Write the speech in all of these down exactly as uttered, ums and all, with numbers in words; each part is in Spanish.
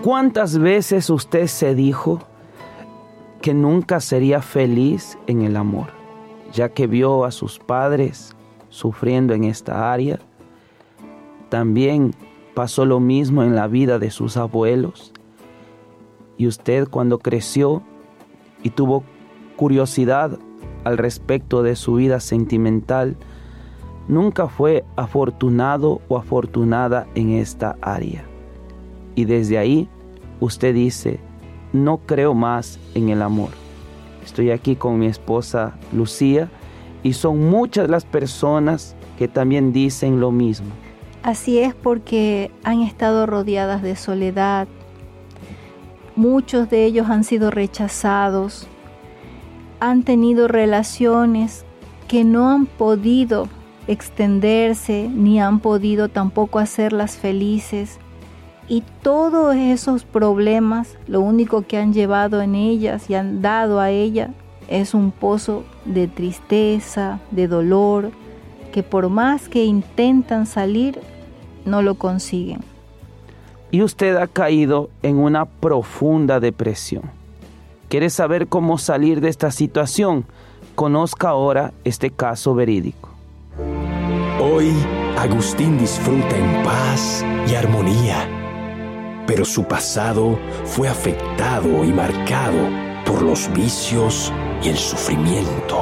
¿Cuántas veces usted se dijo que nunca sería feliz en el amor, ya que vio a sus padres sufriendo en esta área? También pasó lo mismo en la vida de sus abuelos. Y usted, cuando creció y tuvo curiosidad al respecto de su vida sentimental, nunca fue afortunado o afortunada en esta área. Y desde ahí usted dice: no creo más en el amor. Estoy aquí con mi esposa Lucía y son muchas las personas que también dicen lo mismo. Así es, porque han estado rodeadas de soledad. Muchos de ellos han sido rechazados, han tenido relaciones que no han podido extenderse ni han podido tampoco hacerlas felices. Y todos esos problemas, lo único que han llevado en ellas y han dado a ella es un pozo de tristeza, de dolor, que por más que intentan salir, no lo consiguen. Y usted ha caído en una profunda depresión. ¿Quiere saber cómo salir de esta situación? Conozca ahora este caso verídico. Hoy, Agustín disfruta en paz y armonía, pero su pasado fue afectado y marcado por los vicios y el sufrimiento.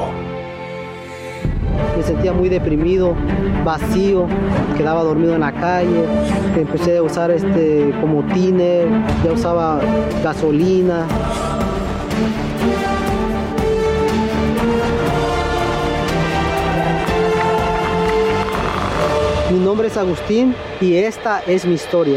Me sentía muy deprimido, vacío, quedaba dormido en la calle, empecé a usar este como tiner, ya usaba gasolina. Mi nombre es Agustín y esta es mi historia.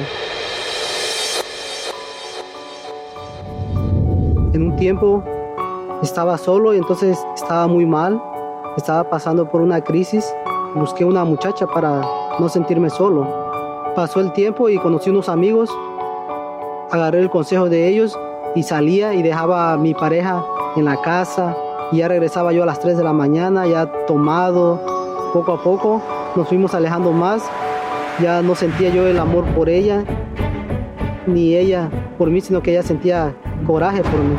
En un tiempo estaba solo y entonces estaba muy mal. Estaba pasando por una crisis, busqué una muchacha para no sentirme solo. Pasó el tiempo y conocí unos amigos, agarré el consejo de ellos y salía y dejaba a mi pareja en la casa y ya regresaba yo a las tres de la mañana, ya tomado. Poco a poco nos fuimos alejando más, ya no sentía yo el amor por ella, ni ella por mí, sino que ella sentía coraje por mí.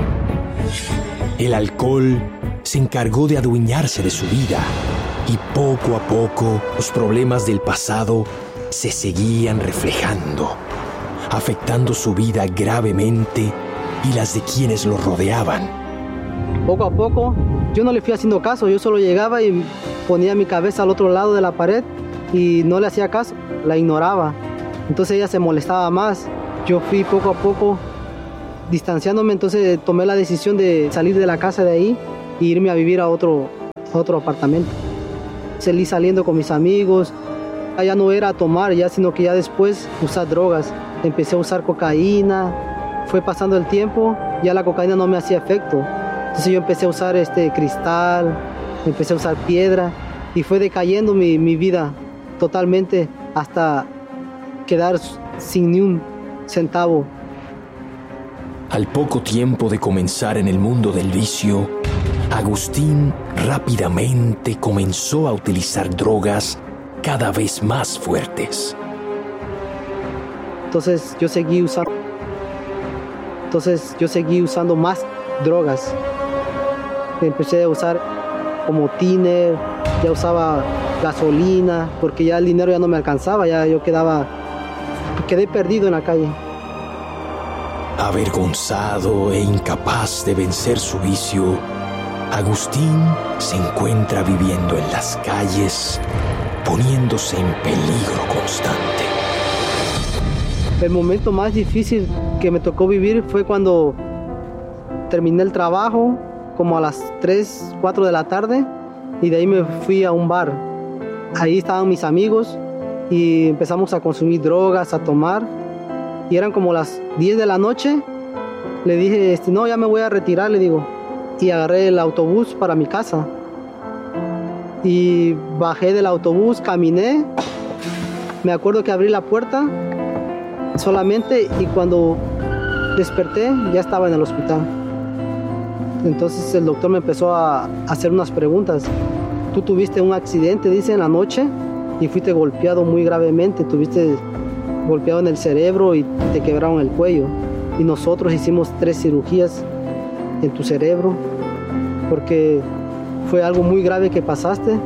El alcohol se encargó de adueñarse de su vida y poco a poco los problemas del pasado se seguían reflejando, afectando su vida gravemente y las de quienes lo rodeaban. Poco a poco yo no le fui haciendo caso, yo solo llegaba y ponía mi cabeza al otro lado de la pared y no le hacía caso, la ignoraba. Entonces ella se molestaba más. Yo fui poco a poco distanciándome, entonces tomé la decisión de salir de la casa de ahí e irme a vivir a otro, a otro apartamento. Salí saliendo con mis amigos, ya no era tomar ya, sino que ya después usar drogas. Empecé a usar cocaína, fue pasando el tiempo, ya la cocaína no me hacía efecto. Entonces yo empecé a usar este cristal, empecé a usar piedra y fue decayendo mi, mi vida totalmente hasta quedar sin ni un centavo. Al poco tiempo de comenzar en el mundo del vicio, Agustín rápidamente comenzó a utilizar drogas cada vez más fuertes. Entonces yo seguí usando, entonces yo seguí usando más drogas. Empecé a usar como tiner, ya usaba gasolina, porque ya el dinero ya no me alcanzaba, ya yo quedaba, quedé perdido en la calle. Avergonzado e incapaz de vencer su vicio, Agustín se encuentra viviendo en las calles, poniéndose en peligro constante. El momento más difícil que me tocó vivir fue cuando terminé el trabajo, como a las tres, cuatro de la tarde, y de ahí me fui a un bar. Ahí estaban mis amigos y empezamos a consumir drogas, a tomar, y eran como las diez de la noche. Le dije, este, no, ya me voy a retirar, le digo, y agarré el autobús para mi casa. Y bajé del autobús, caminé, me acuerdo que abrí la puerta solamente y cuando desperté ya estaba en el hospital. Entonces el doctor me empezó a hacer unas preguntas. Tú tuviste un accidente, dice, en la noche y fuiste golpeado muy gravemente, tuviste golpeado en el cerebro y te quebraron el cuello. y nosotros hicimos tres cirugías en tu cerebro porque fue algo muy grave que pasaste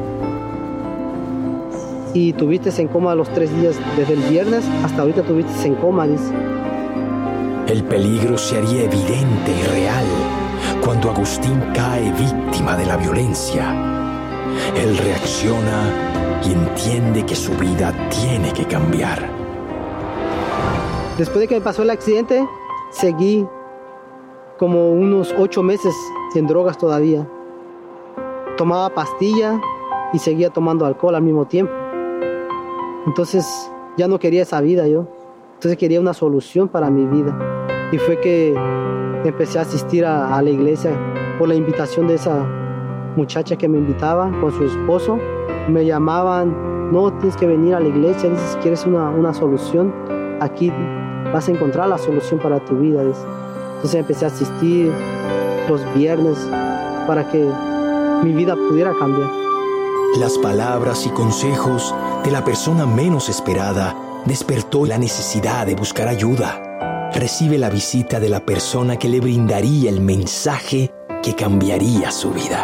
y tuviste en coma los tres días, desde el viernes hasta ahorita tuviste en coma, dice. El peligro se haría evidente y real cuando Agustín cae víctima de la violencia. Él reacciona y entiende que su vida tiene que cambiar. Después de que me pasó el accidente, seguí como unos ocho meses en drogas todavía. Tomaba pastilla y seguía tomando alcohol al mismo tiempo. Entonces ya no quería esa vida yo. Entonces quería una solución para mi vida. Y fue que empecé a asistir a, a la iglesia por la invitación de esa muchacha que me invitaba con su esposo. Me llamaban, no, tienes que venir a la iglesia, dices, si quieres una, una solución, aquí vas a encontrar la solución para tu vida. Dice. Entonces empecé a asistir los viernes para que mi vida pudiera cambiar. Las palabras y consejos de la persona menos esperada despertó la necesidad de buscar ayuda. Recibe la visita de la persona que le brindaría el mensaje que cambiaría su vida.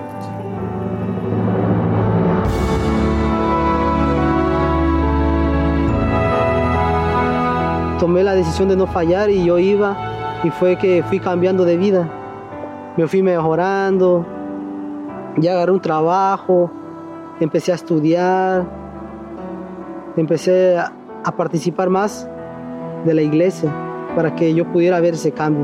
Tomé la decisión de no fallar y yo iba y fue que fui cambiando de vida. Me fui mejorando, ya agarré un trabajo, empecé a estudiar, empecé a, a participar más de la iglesia para que yo pudiera ver ese cambio.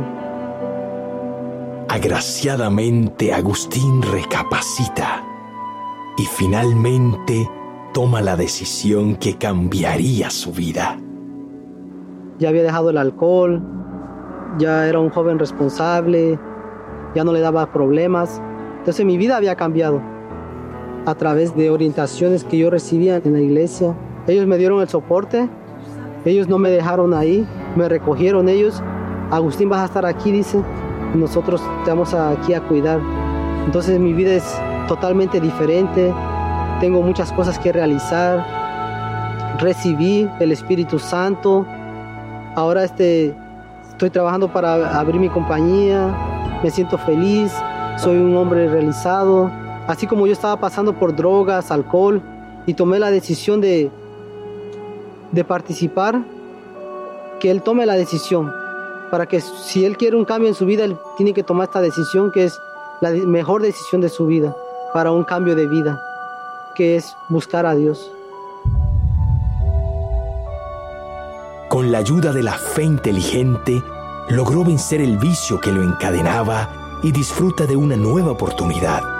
Agraciadamente, Agustín recapacita y finalmente toma la decisión que cambiaría su vida. Ya había dejado el alcohol, ya era un joven responsable, ya no le daba problemas. Entonces mi vida había cambiado a través de orientaciones que yo recibía en la iglesia. Ellos me dieron el soporte, ellos no me dejaron ahí, me recogieron ellos. Agustín, vas a estar aquí, dice, y nosotros te vamos a, aquí a cuidar. Entonces mi vida es totalmente diferente, tengo muchas cosas que realizar. Recibí el Espíritu Santo. Ahora este, estoy trabajando para abrir mi compañía, me siento feliz, soy un hombre realizado. Así como yo estaba pasando por drogas, alcohol, y tomé la decisión de, de participar, que él tome la decisión, para que si él quiere un cambio en su vida, él tiene que tomar esta decisión, que es la mejor decisión de su vida, para un cambio de vida, que es buscar a Dios. Con la ayuda de la fe inteligente, logró vencer el vicio que lo encadenaba y disfruta de una nueva oportunidad.